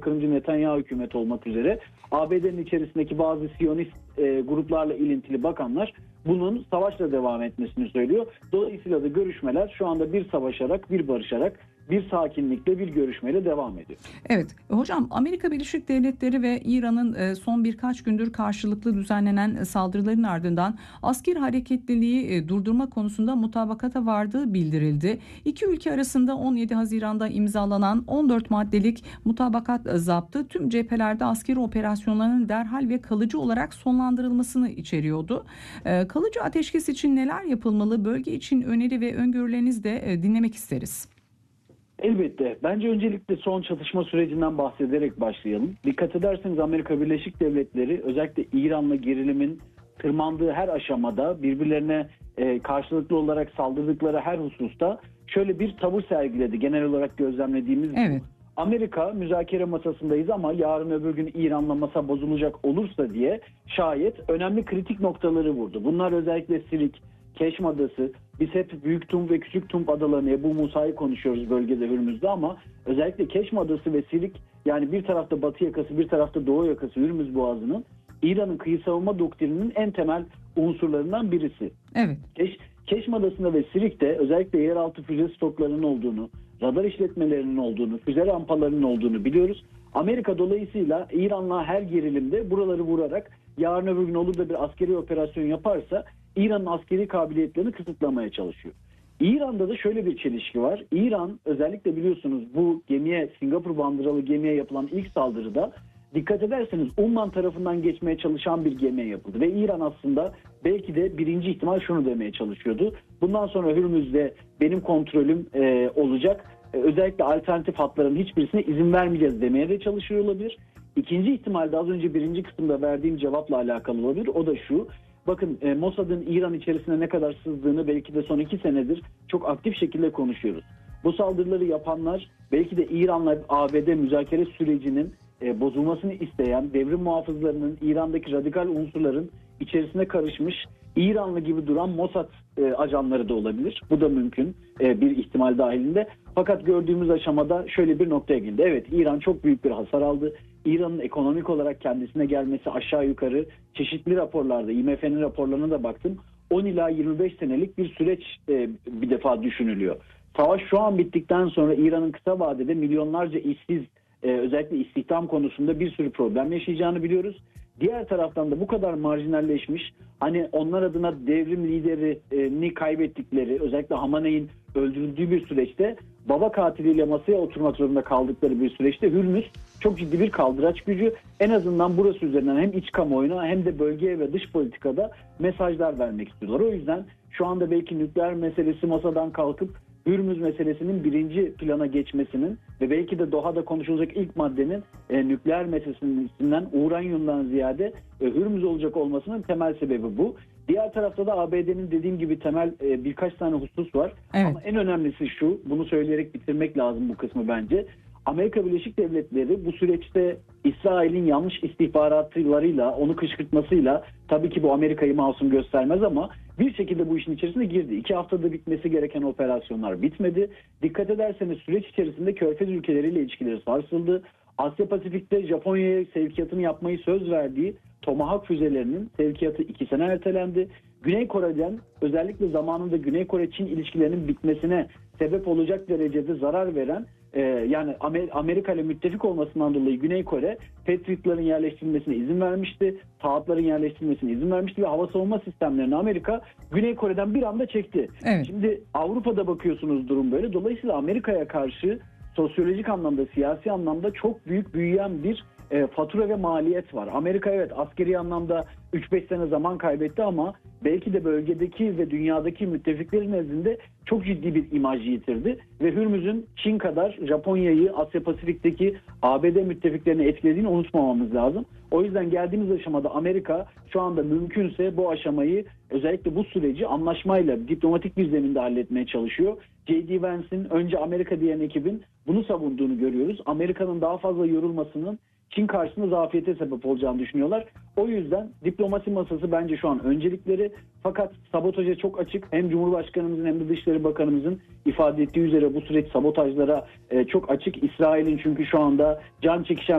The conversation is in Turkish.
çıkarımcı Netanyahu hükümeti olmak üzere ABD'nin içerisindeki bazı Siyonist gruplarla ilintili bakanlar bunun savaşla devam etmesini söylüyor. Dolayısıyla da görüşmeler şu anda bir savaşarak, bir barışarak, bir sakinlikle, bir görüşmeyle devam ediyor. Evet hocam, Amerika Birleşik Devletleri ve İran'ın son birkaç gündür karşılıklı düzenlenen saldırıların ardından asker hareketliliği durdurma konusunda mutabakata vardığı bildirildi. İki ülke arasında 17 Haziran'da imzalanan 14 maddelik mutabakat zaptı tüm cephelerde askeri operasyonların derhal ve kalıcı olarak sonlandırılmasını içeriyordu. Kalıcı ateşkes için neler yapılmalı? Bölge için öneri ve öngörülerinizi de dinlemek isteriz. Elbette. Bence öncelikle son çatışma sürecinden bahsederek başlayalım. Dikkat ederseniz Amerika Birleşik Devletleri özellikle İran'la gerilimin tırmandığı her aşamada birbirlerine karşılıklı olarak saldırdıkları her hususta şöyle bir tavır sergiledi. Genel olarak gözlemlediğimiz Evet. Amerika müzakere masasındayız ama yarın öbür gün İran'la masa bozulacak olursa diye şayet önemli kritik noktaları vurdu. Bunlar özellikle Sirik, Keşm Adası, biz hep Büyük Tum ve Küçük Tum adalarını, Ebu Musa'yı konuşuyoruz bölgede, Hürmüz'de, ama özellikle Keşm Adası ve Sirik, yani bir tarafta batı yakası bir tarafta doğu yakası Hürmüz Boğazı'nın İran'ın kıyı savunma doktrininin en temel unsurlarından birisi. Evet. Keşm Adası'nda ve Sirik'te özellikle yeraltı füze stoklarının olduğunu, radar işletmelerinin olduğunu, füze rampalarının olduğunu biliyoruz. Amerika dolayısıyla İran'la her gerilimde buraları vurarak yarın öbür gün olur da bir askeri operasyon yaparsa İran'ın askeri kabiliyetlerini kısıtlamaya çalışıyor. İran'da da şöyle bir çelişki var. İran özellikle biliyorsunuz bu gemiye, Singapur bandıralı gemiye yapılan ilk saldırıda dikkat ederseniz Umman tarafından geçmeye çalışan bir gemiye yapıldı. Ve İran aslında belki de birinci ihtimal şunu demeye çalışıyordu: bundan sonra Hürmüz'de benim kontrolüm olacak. Özellikle alternatif hatların hiçbirisine izin vermeyeceğiz demeye de çalışıyor olabilir. İkinci ihtimal de az önce birinci kısımda verdiğim cevapla alakalı olabilir. O da şu: bakın Mossad'ın İran içerisine ne kadar sızdığını belki de son 2 senedir çok aktif şekilde konuşuyoruz. Bu saldırıları yapanlar belki de İran'la ABD müzakere sürecinin bozulmasını isteyen devrim muhafızlarının, İran'daki radikal unsurların içerisine karışmış İranlı gibi duran Mossad ajanları da olabilir. Bu da mümkün bir ihtimal dahilinde. Fakat gördüğümüz aşamada şöyle bir noktaya geldi. Evet, İran çok büyük bir hasar aldı. İran'ın ekonomik olarak kendisine gelmesi aşağı yukarı çeşitli raporlarda, IMF'nin raporlarına da baktım, 10 ila 25 senelik bir süreç bir defa düşünülüyor. Savaş şu an bittikten sonra İran'ın kısa vadede milyonlarca işsiz, özellikle istihdam konusunda bir sürü problem yaşayacağını biliyoruz. Diğer taraftan da bu kadar marjinalleşmiş, hani onlar adına devrim liderini kaybettikleri, özellikle Hamaney'in öldürüldüğü bir süreçte baba katiliyle masaya oturmak zorunda kaldıkları bir süreçte Hürmüz çok ciddi bir kaldıraç gücü. En azından burası üzerinden hem iç kamuoyuna hem de bölgeye ve dış politikada mesajlar vermek istiyorlar. O yüzden şu anda belki nükleer meselesi masadan kalkıp Hürmüz meselesinin birinci plana geçmesinin ve belki de Doha'da konuşulacak ilk maddenin nükleer meselesinden, uranyumdan ziyade Hürmüz olacak olmasının temel sebebi bu. Diğer tarafta da ABD'nin dediğim gibi temel birkaç tane husus var. Evet. Ama en önemlisi şu, bunu söyleyerek bitirmek lazım bu kısmı bence. Amerika Birleşik Devletleri bu süreçte İsrail'in yanlış istihbaratlarıyla, onu kışkırtmasıyla, tabii ki bu Amerika'yı masum göstermez ama bir şekilde bu işin içerisine girdi. 2 haftada bitmesi gereken operasyonlar bitmedi. Dikkat ederseniz süreç içerisinde Körfez ülkeleriyle ilişkileri sarsıldı. Asya Pasifik'te Japonya'ya sevkiyatını yapmayı söz verdiği Tomahawk füzelerinin sevkiyatı 2 sene ertelendi. Güney Kore'den özellikle zamanında Güney Kore-Çin ilişkilerinin bitmesine sebep olacak derecede zarar veren, yani Amerika ile müttefik olmasından dolayı Güney Kore Patriot'ların yerleştirilmesine izin vermişti. Taahhütlerin yerleştirilmesine izin vermişti ve hava savunma sistemlerini Amerika Güney Kore'den bir anda çekti. Evet. Şimdi Avrupa'da bakıyorsunuz durum böyle. Dolayısıyla Amerika'ya karşı sosyolojik anlamda, siyasi anlamda çok büyük büyüyen bir fatura ve maliyet var. Amerika evet askeri anlamda 3-5 sene zaman kaybetti ama belki de bölgedeki ve dünyadaki müttefiklerin nezdinde çok ciddi bir imaj yitirdi. Ve Hürmüz'ün Çin kadar Japonya'yı, Asya Pasifik'teki ABD müttefiklerini etkilediğini unutmamamız lazım. O yüzden geldiğimiz aşamada Amerika şu anda mümkünse bu aşamayı, özellikle bu süreci anlaşmayla, diplomatik bir zeminde halletmeye çalışıyor. J.D. Vance'in önce Amerika diyen ekibin bunu savunduğunu görüyoruz. Amerika'nın daha fazla yorulmasının Çin karşısında zafiyete sebep olacağını düşünüyorlar. O yüzden diplomasi masası bence şu an öncelikleri, fakat sabotaja çok açık. Hem Cumhurbaşkanımızın hem de Dışişleri Bakanımızın ifade ettiği üzere bu süreç sabotajlara çok açık. İsrail'in çünkü şu anda can çekişen